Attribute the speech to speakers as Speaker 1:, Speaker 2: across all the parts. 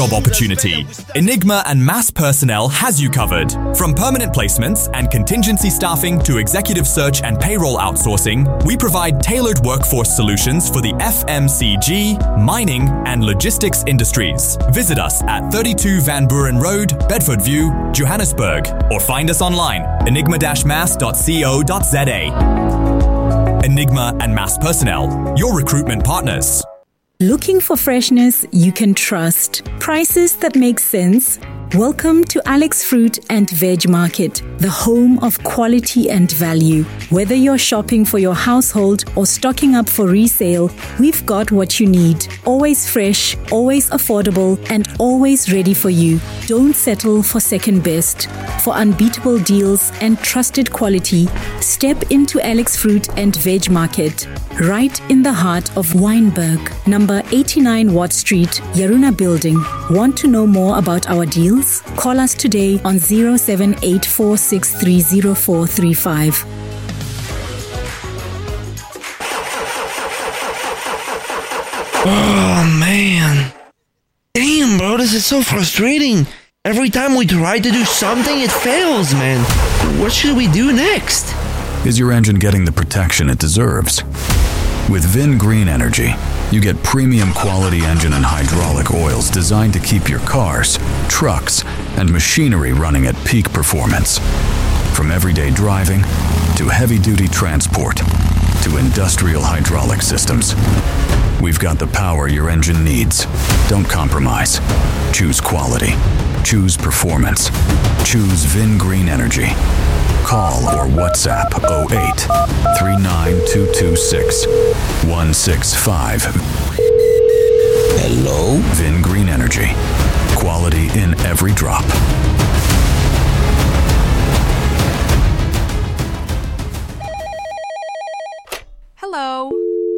Speaker 1: Job opportunity. Enigma and Mass Personnel has you covered. From permanent placements and contingency staffing to executive search and payroll outsourcing, we provide tailored workforce solutions for the FMCG, mining, and logistics industries. Visit us at 32 Van Buren Road, Bedford View, Johannesburg, or find us online, enigma-mass.co.za. Enigma and Mass Personnel, your recruitment partners.
Speaker 2: Looking for freshness you can trust, prices that make sense? Welcome to Alex Fruit and Veg Market, the home of quality and value. Whether you're shopping for your household or stocking up for resale, we've got what you need. Always fresh, always affordable, and always ready for you. Don't settle for second best. For unbeatable deals and trusted quality, step into Alex Fruit and Veg Market, right in the heart of Wynberg, number 89 Watt Street, Yaruna Building. Want to know more about our deals? Call us today on 0784630435.
Speaker 3: Oh man. Damn, bro, this is so frustrating. Every time we try to do something, it fails, man. What should we do next?
Speaker 4: Is your engine getting the protection it deserves? With Vin Green Energy, you get premium quality engine and hydraulic oils designed to keep your cars, trucks, and machinery running at peak performance. From everyday driving to heavy-duty transport to industrial hydraulic systems, we've got the power your engine needs. Don't compromise. Choose quality. Choose performance. Choose Vin Green Energy. Call or WhatsApp 08 39226 165.
Speaker 3: Hello?
Speaker 4: Vin Green Energy. Quality in every drop.
Speaker 5: Hello.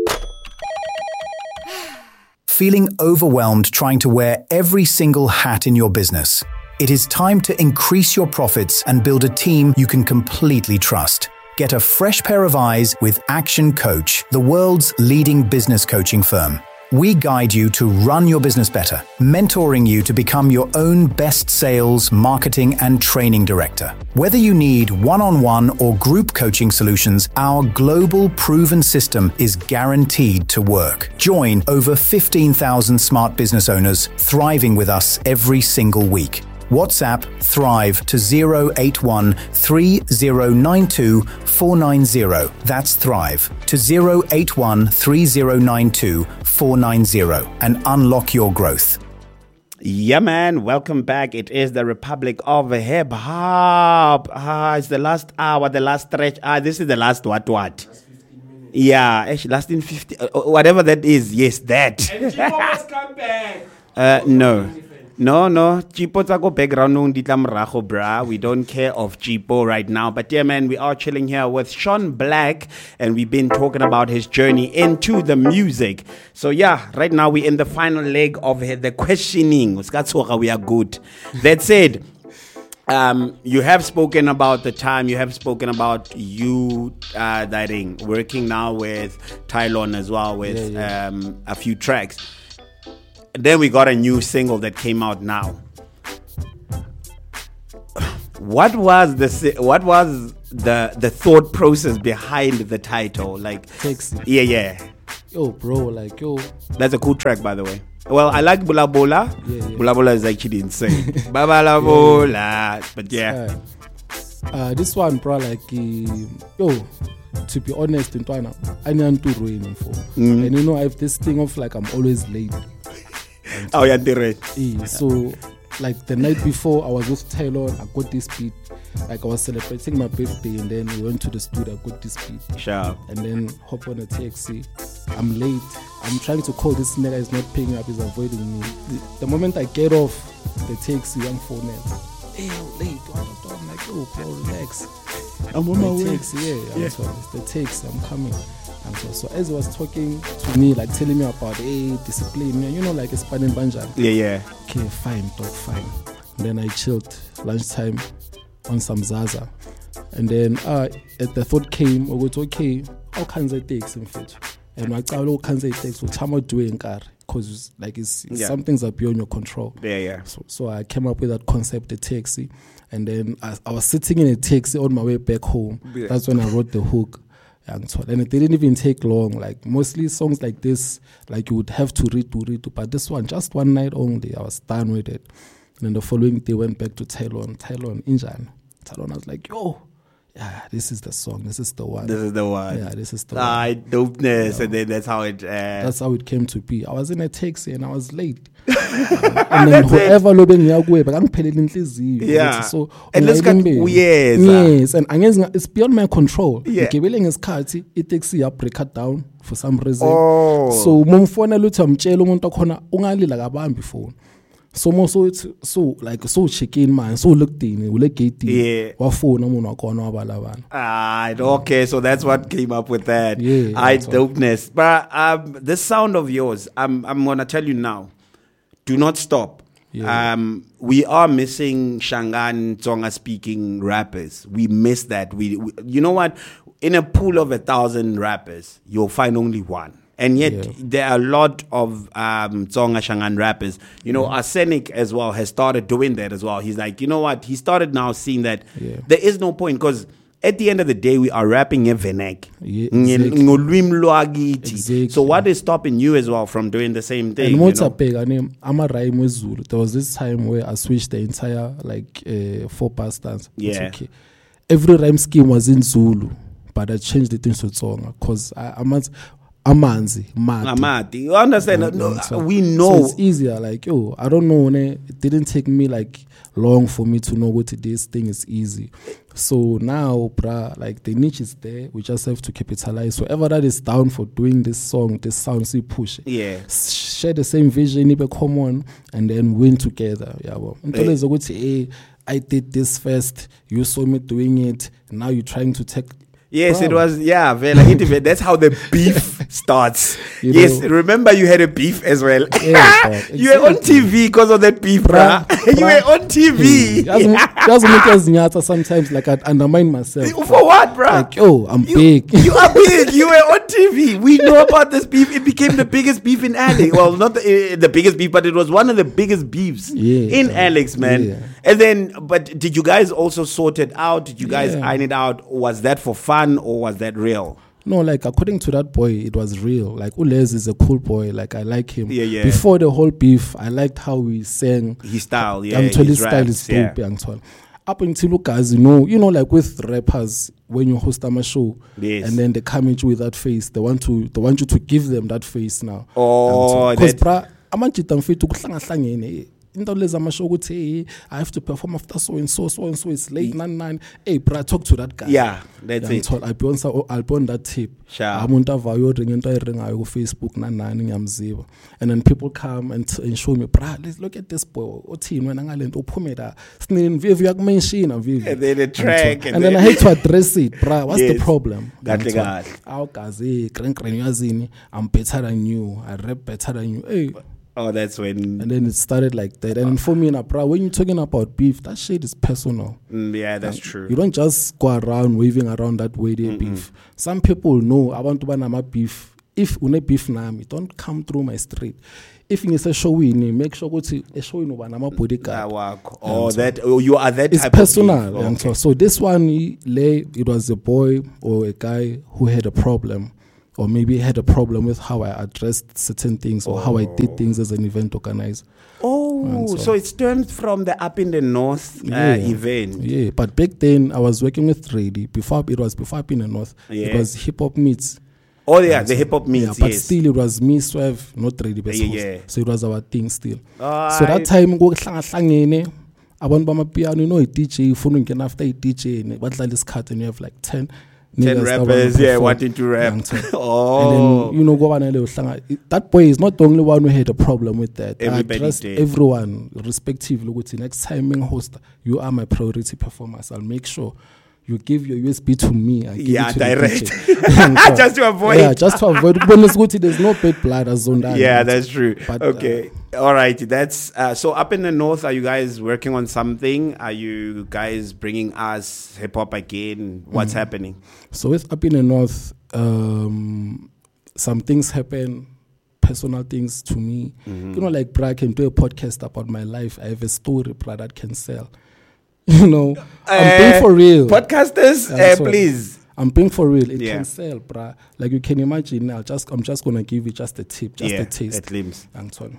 Speaker 6: Feeling overwhelmed trying to wear every single hat in your business? It is time to increase your profits and build a team you can completely trust. Get a fresh pair of eyes with Action Coach, the world's leading business coaching firm. We guide you to run your business better, mentoring you to become your own best sales, marketing, and training director. Whether you need one-on-one or group coaching solutions, our global proven system is guaranteed to work. Join over 15,000 smart business owners thriving with us every single week. WhatsApp Thrive to 081 3092 490. That's Thrive to 081 3092 490 and unlock your growth.
Speaker 7: Yeah, man. Welcome back. It is the Republic of Hip Hop. It's the last hour, the last stretch. This is the last what? Yeah, actually, last in 50, whatever that is. Yes, that.
Speaker 8: And Chipo must come back.
Speaker 7: No, Chipo go background brah. We don't care of Chipo right now. But yeah, man, we are chilling here with Sean Black, and we've been talking about his journey into the music. So yeah, right now we're in the final leg of the questioning. We are good. That said, you have spoken about the time, you have spoken about you working now with Tylon as well with a few tracks. Then we got a new single that came out now. What was the thought process behind the title? Like,
Speaker 8: Taxi.
Speaker 7: Yeah.
Speaker 8: Yo, bro,
Speaker 7: That's a cool track, by the way. Well, I like Bula Bola.
Speaker 8: Yeah.
Speaker 7: Bula Bola is actually insane. Bala Bola. But yeah.
Speaker 8: This one, bro, to be honest, I need to ruin for. And you know, I have this thing of I'm always late.
Speaker 7: Oh, yeah, direct.
Speaker 8: So, the night before, I was with Taylor. I got this beat. I was celebrating my birthday, and then we went to the studio. I got this beat.
Speaker 7: Sure.
Speaker 8: And then hop on a taxi. I'm late. I'm trying to call this nigga. He's not picking up. He's avoiding me. The moment I get off the taxi, I'm phoning. Hey, I'm late. I'm like, oh, bro, relax.
Speaker 7: I'm on my way.
Speaker 8: Taxi, it's the taxi. I'm coming. So as he was talking to me, telling me about discipline, a Spanish banjo.
Speaker 7: Yeah.
Speaker 8: Okay, fine, dog, fine. And then I chilled lunchtime on some Zaza. And then the thought came, okay, how can I take some food? And I thought, how can I take so chamo doing car? because like it's some things are beyond your control.
Speaker 7: Yeah.
Speaker 8: So I came up with that concept, a taxi, and then I was sitting in a taxi on my way back home. Yeah. That's when I wrote the hook. And it didn't even take long. Like mostly songs like this, like you would have to read. But this one, just one night only, I was done with it. And then the following day, went back to Tylon, Injan. Tylon, I was like, yo, yeah, this is the song. This is the one.
Speaker 7: Yeah,
Speaker 8: this is the one.
Speaker 7: Dopeness. And then that's how it...
Speaker 8: that's how it came to be. I was in a taxi and I was late. And then whoever lo bengiyakuwe bakangiphelele inhliziyo.
Speaker 7: Yeah.
Speaker 8: So
Speaker 7: and let's get weird.
Speaker 8: Yes, and it's beyond my control. Ngibele ngesikhathi itaxi ya break down for some reason. So mumfonela uthi amtshela umuntu okhona ungalila kabambi phone. So check in man, so looked in, ule gate. Wafona umuntu wakhona wabalabana.
Speaker 7: Okay, so that's what came up with that. Dopeness. But this sound of yours, I'm gonna tell you now. Do not stop. We are missing Shangaan Tsonga speaking rappers. We miss that. We you know what? In a pool of 1,000 rappers, you'll find only one. And yet there are a lot of Tsonga Shangaan rappers. You know, Arsenic as well has started doing that as well. He's like, you know what? He started now seeing that there is no point because at the end of the day, we are rapping in Venek. Exactly. So what is stopping you as well from doing the same thing?
Speaker 8: And what's I'm a rhyme with Zulu. There was this time where I switched the entire 4-part stance. It's okay. Every rhyme scheme was in Zulu, but I changed it into Tsonga because Amanzi, Mati.
Speaker 7: You understand? We know.
Speaker 8: So it's easier. Like, I don't know. It didn't take me long for me to know what this thing is easy. So now, the niche is there. We just have to capitalize. Whoever that is down for doing this song, this sound, see push it.
Speaker 7: Yeah.
Speaker 8: Share the same vision, be common, and then win together. Yeah. Well, I did this first. You saw me doing it. Now you're trying to take.
Speaker 7: Yes, it was, that's how the beef starts. Yes, remember you had a beef as well. Exactly. You were on TV because of that beef, bruh. You were on TV.
Speaker 8: Sometimes, I'd undermine myself.
Speaker 7: For what, bruh?
Speaker 8: I'm big.
Speaker 7: You are big. You were on TV. We know about this beef. It became the biggest beef in Alex. Well, not the biggest beef, but it was one of the biggest beefs in Alex, man. Yeah. And then, but did you guys also sort it out? Did you guys iron it out? Was that for fun? Or was that real?
Speaker 8: No, according to that boy, it was real. Ulez is a cool boy. I like him.
Speaker 7: Yeah.
Speaker 8: Before the whole beef, I liked how he sang.
Speaker 7: His style,
Speaker 8: his style is dope. Up until guys, with rappers, when you host them a show, and then they come into with that face, they want you to give them that face now. Because I have to perform after so and so it's late 9. Hey, bro, talk to that guy.
Speaker 7: Yeah, that's it.
Speaker 8: I'll be on that tip. I'm on Facebook and then people come and show me, bro, let's look at this boy. And
Speaker 7: then the track
Speaker 8: and then I had to address it, bro. What's the problem? I'm better than you. I rap better than you. Hey.
Speaker 7: Oh, that's when...
Speaker 8: And then it started like that. And for me, when you're talking about beef, that shit is personal.
Speaker 7: Yeah, that's true.
Speaker 8: You don't just go around waving around that way they beef. Some people know I want to buy my beef. If you beef nami, don't come through my street. If you say show in, make sure go to a show in my bodyguard.
Speaker 7: You are that
Speaker 8: it's
Speaker 7: type
Speaker 8: personal.
Speaker 7: of beef. Okay.
Speaker 8: So this one, it was a boy or a guy who had a problem. Or maybe had a problem with how I addressed certain things or how I did things as an event organizer.
Speaker 7: So it stemmed from the Up in the North event.
Speaker 8: Yeah, but back then I was working with Ready. Before Up in the North, it was Hip Hop Meets.
Speaker 7: The Hip Hop Meets,
Speaker 8: but still it was me, Swerve, not Ready. So it was our thing still. So that time, abantu bamapiano, a DJ, phone after a DJ, but like this cut and you have 10
Speaker 7: rappers, wanting to rap.
Speaker 8: And then, that boy is not the only one who had a problem with that.
Speaker 7: Everybody
Speaker 8: I addressed everyone, respectively. Next time, host, you are my priority performers. I'll make sure you give your USB to me. I give it to
Speaker 7: direct. Just to avoid.
Speaker 8: Yeah, just to avoid. When it's good, there's no bad blood as on that.
Speaker 7: Yeah, that's true. But, okay. All right. That's so Up in the North. Are you guys working on something? Are you guys bringing us hip hop again? What's happening?
Speaker 8: So with Up in the North, some things happen personal things to me. Like, bro, I can do a podcast about my life. I have a story, bro, that can sell. I'm being for real.
Speaker 7: Podcasters, please.
Speaker 8: I'm being for real. It can sell, bruh. Like, you can imagine now. I'm just gonna give you just a tip, just a taste. Anton.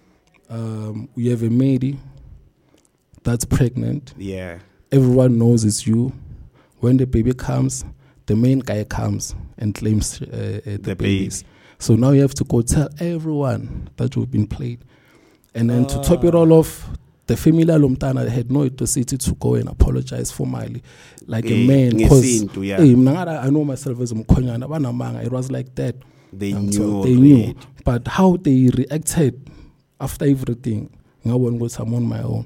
Speaker 8: We have a lady that's pregnant.
Speaker 7: Yeah.
Speaker 8: Everyone knows it's you. When the baby comes, the main guy comes and claims the babies. So now you have to go tell everyone that you've been played. And then to top it all off, the family Lomtana had no audacity to go and apologize formally, like a man. Because I know myself as a Mkhonyana, it was like that.
Speaker 7: They knew.
Speaker 8: But how they reacted after everything, I'm on my own.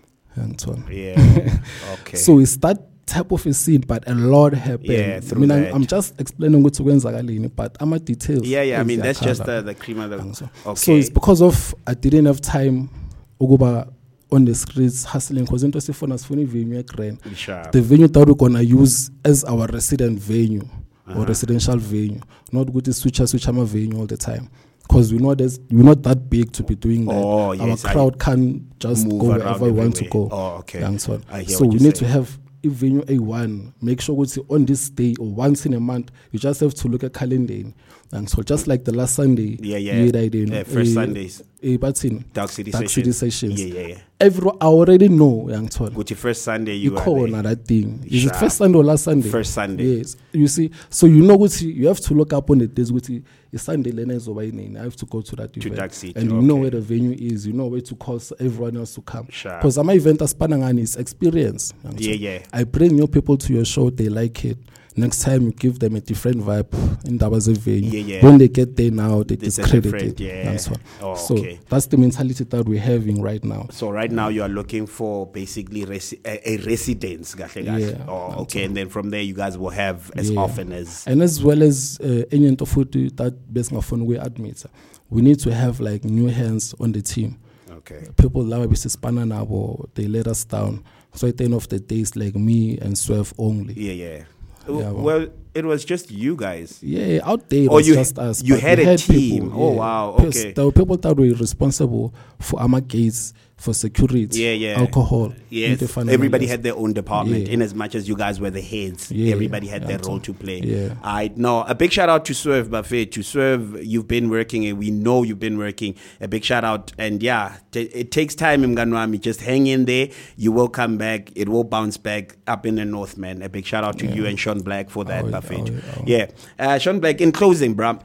Speaker 7: Yeah. Okay.
Speaker 8: So it's that type of a scene, but a lot happened.
Speaker 7: Yeah,
Speaker 8: I'm just explaining what's going on, but I'm at details.
Speaker 7: Yeah. I mean, that's just the cream of the. Okay.
Speaker 8: So it's because of I didn't have time. On the streets hustling because into venue the venue that we're gonna use as our resident venue or residential venue, not good to switch my venue all the time because we're not that big to be doing that. Our crowd can't just go wherever we want to go. So we need to have a venue A1. Make sure it's on this day or once in a month. You just have to look at calendar. And so just like the last Sunday,
Speaker 7: first Sundays,
Speaker 8: but in
Speaker 7: Dark City Sessions. Yeah.
Speaker 8: I already know, young told.
Speaker 7: Which your first Sunday you
Speaker 8: call another thing. Is it first Sunday or last Sunday?
Speaker 7: First Sunday.
Speaker 8: Yes. You see, so you know what you have to look up on the days with it's Sunday. I have to go to that event.
Speaker 7: Dark City,
Speaker 8: and you know where the venue is. You know where to call everyone else to come. Because my event as Panangan is experience. I bring new people to your show. They like it. Next time you give them a different vibe in that was a venue. When they get there now, they discredit it. So that's the mentality that we're having right now.
Speaker 7: So right now you are looking for basically a residence. And then from there you guys will have as often as...
Speaker 8: And as well as any food that based on we admit, we need to have like new hands on the team.
Speaker 7: Okay.
Speaker 8: People love Spanana, they let us down. So at the end of the day, it's like me and Swerve only.
Speaker 7: Yeah. Well, it was just you guys.
Speaker 8: Yeah, out there it was just us.
Speaker 7: You had a team.
Speaker 8: People,
Speaker 7: oh, wow. Okay.
Speaker 8: There were people that were responsible for our gates, for security, alcohol.
Speaker 7: Yes, everybody had their own department. In as much as you guys were the heads, everybody had their role to play. I know. A big shout out to Swerve Buffet. To Swerve, you've been working, and we know you've been working. A big shout out, and it takes time, Mganwami. Just hang in there. You will come back. It will bounce back up in the north, man. A big shout out to you and Sean Black for that, Buffet. Sean Black. In closing, bruh.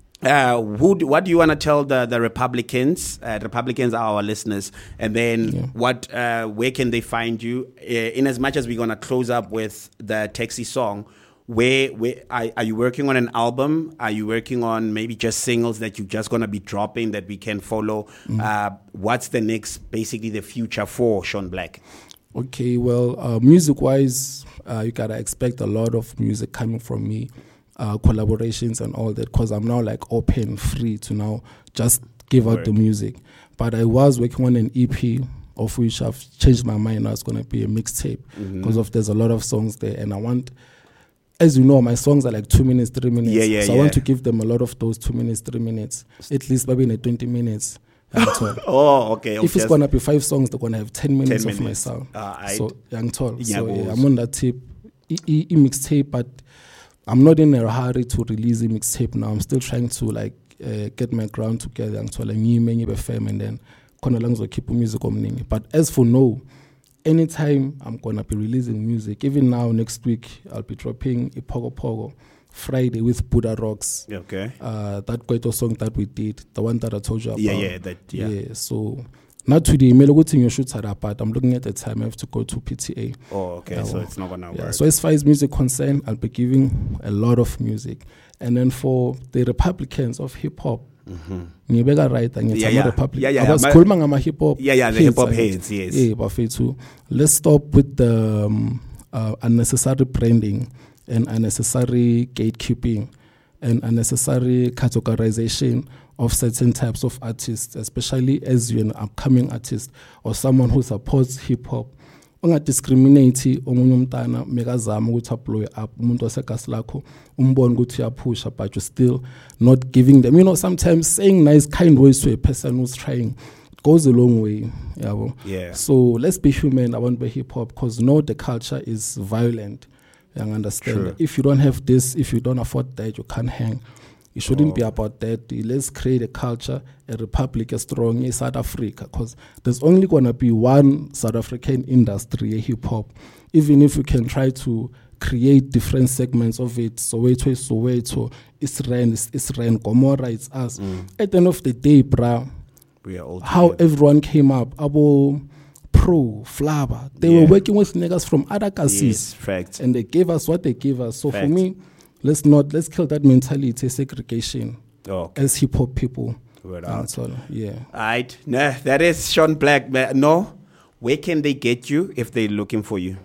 Speaker 7: What do you want to tell the Republicans? Republicans are our listeners, and then where can they find you? In as much as we're gonna close up with the Taxi song, where are you working on an album? Are you working on maybe just singles that you're just gonna be dropping that we can follow? What's the next, basically the future for Sean Black?
Speaker 8: Okay, well, music-wise, you gotta expect a lot of music coming from me. Collaborations and all that, because I'm now like open, free to now just give out the music. But I was working on an EP, of which I've changed my mind now. It's going to be a mixtape because there's a lot of songs there, and I want, as you know, my songs are like 2 minutes, 3 minutes. I want to give them a lot of those 2 minutes, 3 minutes, at least maybe in 20 minutes.
Speaker 7: Okay.
Speaker 8: If it's going to be 5 songs, they're going to have 10 minutes of my sound. So young tall. So I'm on that tip, mixtape, but I'm not in a hurry to release a mixtape now. I'm still trying to get my ground together and then keep music on. But as for now, anytime I'm gonna be releasing music, even now next week I'll be dropping a Pogo Pogo Friday with Buddha Rocks.
Speaker 7: Okay.
Speaker 8: That Kwaito song that we did, the one that I told you about.
Speaker 7: Yeah.
Speaker 8: So not today, but I'm looking at the time I have to go to PTA.
Speaker 7: Oh, okay. So it's not gonna work.
Speaker 8: So as far as music concerned, I'll be giving a lot of music. And then for the Republicans of hip hop,
Speaker 7: the hip hop heads, yes.
Speaker 8: Let's stop with the unnecessary branding and unnecessary gatekeeping and unnecessary categorization of certain types of artists, especially as you're an upcoming artist or someone who supports hip hop. ungadiscriminate omunye umntana mekazama ukuthi ablow up umuntu wasegasi lakho umbone ukuthi uyapusha, but you still not giving them, sometimes saying nice kind words to a person who's trying goes a long way.
Speaker 7: Yeah.
Speaker 8: So let's be human about hip hop, because the culture is violent. You understand?
Speaker 7: True.
Speaker 8: If you don't have this, if you don't afford that, you can't hang. It shouldn't be about that. Let's create a culture, a republic as strong as South Africa, because there's only going to be one South African industry, hip hop. Even if we can try to create different segments of it, Soweto, Israel, Gomorrah, it's us. At the end of the day, bruh,
Speaker 7: we are all
Speaker 8: how
Speaker 7: together.
Speaker 8: everyone came up, Abo, Pro, Flava, they were working with niggas from other cassis.
Speaker 7: Yes, fact.
Speaker 8: And they gave us what they gave us. So
Speaker 7: Fact.
Speaker 8: for me, let's kill that mentality, segregation, as hip hop people.
Speaker 7: Without.
Speaker 8: Yeah.
Speaker 7: Alright, nah, that is Sean Black. No, where can they get you if they're looking for you?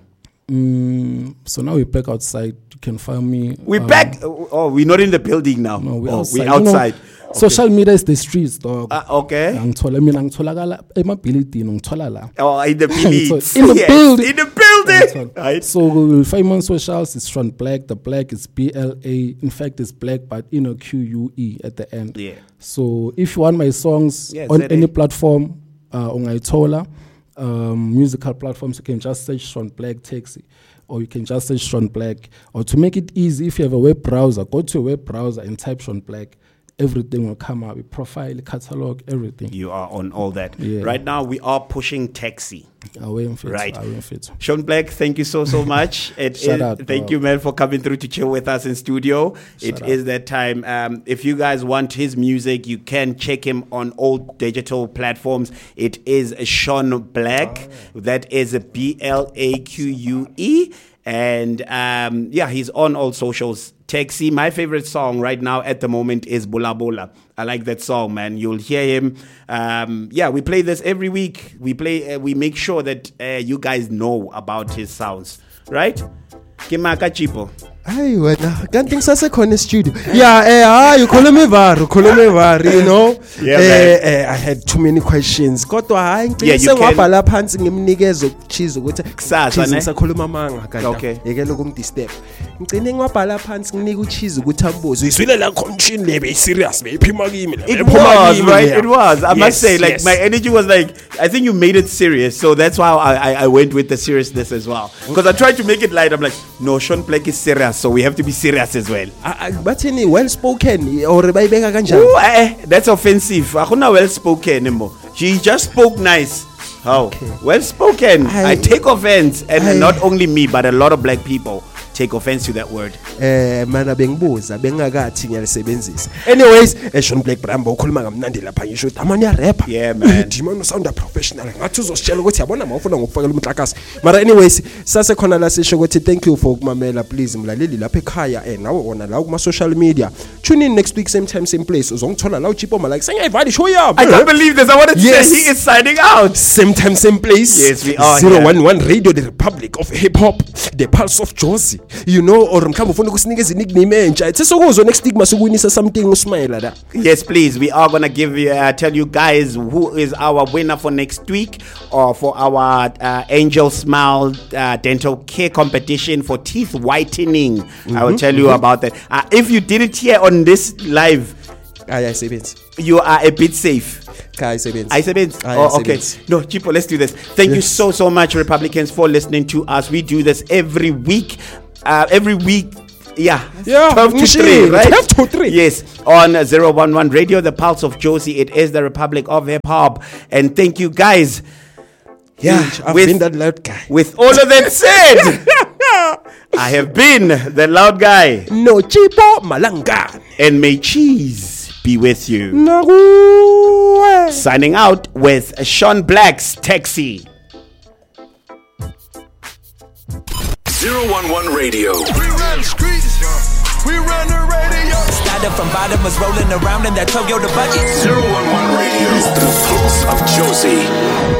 Speaker 8: So now we're back outside. You can find me.
Speaker 7: We're back. Oh, we're not in the building now.
Speaker 8: No, we're outside.
Speaker 7: We're outside.
Speaker 8: Social media is the streets, dog.
Speaker 7: Okay.
Speaker 8: Ngitholakala ema-building, ngithola la.
Speaker 7: Oh, in the building.
Speaker 8: In the building.
Speaker 7: In the building. Right.
Speaker 8: So we'll find me on socials. It's Sean Black. The Black is BLA. In fact, it's Black, but QUE at the end.
Speaker 7: Yeah.
Speaker 8: So if you want my songs on any platform, ungayithola, musical platforms, you can just search Sean Black Taxi, or you can just search Sean Black. Or to make it easy, if you have a web browser, go to a web browser and type Sean Black. Everything will come up, profile, catalog, everything.
Speaker 7: You are on all that.
Speaker 8: Yeah.
Speaker 7: Right now, we are pushing Taxi. Right.
Speaker 8: Fit.
Speaker 7: Sean Black, thank you so much. Thank you, man, for coming through to chill with us in studio. It is that time. If you guys want his music, you can check him on all digital platforms. It is Sean Black. That is BLAQUE. And he's on all socials. Taxi, my favorite song right now at the moment is Bula Bula. I like that song, man. You'll hear him. We play this every week. We make sure that you guys know about his sounds, right? Kimaka Chipo.
Speaker 9: Hey, wena kanti ngisasekhona studio. You call me Vari, I had too many questions. Kodwa hayi ngicela ngwabhala phansi ngimnikeze ukuchiza ukuthi
Speaker 7: kusasa ne
Speaker 9: ngisakhuluma amanga kanti yeke lokungidisturb. Ngicela ngwabhala phansi nginika uchiza ukuthi ambuzo. Uyiswile la condition lebe serious beyiphima kimi la.
Speaker 7: It was. I must say, like, my energy was like, I think you made it serious, so that's why I went with the seriousness as well. Because I tried to make it light. I'm like, no, Sean Black is serious, so we have to be serious as well.
Speaker 9: But in well spoken or bayibeka kanjani?
Speaker 7: That's offensive. Akuna well spoken anymore. She just spoke nice. How? Okay. Well spoken. I take offense, and not only me, but a lot of black people take offense to that word.
Speaker 9: Mana bengibuza bengakathi ngiyalisebenzisa. Anyways, Sean Black Brambo ukhuluma ngamnandi lapha ngisho amanye rapper.
Speaker 7: Yeah, man.
Speaker 9: Dimano sound professional. Ngathi uzositshela ukuthi yabona mawufuna ngokufakela umhlakasi. Mara anyways, sase khona la sisho ukuthi thank you for ukumamela, please mlaleli lapha ekhaya nawe wona la kuma social media. Tune in next week same time same place. Uzongithola la uJipo like sengiyivali show up.
Speaker 7: I can't believe this. I wanted to say he is signing out.
Speaker 9: Same time same place.
Speaker 7: Yes, we are.
Speaker 9: 011 Radio, the Republic of Hip Hop, the Pulse of Josie. Or mkhambo ufuna ukusinikeza nickname entsha. Sesokuzwa next week masukwinisa something usmile la.
Speaker 7: Yes, please. We are going to tell you guys who is our winner for next week, or for our Angel Smile dental care competition for teeth whitening. I will tell you about that. If you didn't hear on this live, you are a bit safe. Oh, okay. No, Chipo, let's do this. Thank you so much, Republicans, for listening to us. We do this every week. 12 to 3, right? 12 to 3. Yes, on 011 Radio, the Pulse of Josie. It is the Republic of Hip Hop. And thank you, guys.
Speaker 9: I've been that loud guy.
Speaker 7: With all of that said, I have been the loud guy.
Speaker 9: No Chipo Malanga.
Speaker 7: And may cheese be with you.
Speaker 9: No.
Speaker 7: Signing out with Sean Black's Taxi.
Speaker 10: 011 Radio.
Speaker 11: We run the streets. We run the radio. Started from bottom, was rolling around in that Toyota budget.
Speaker 10: 011 Radio. The Pulse of Josie.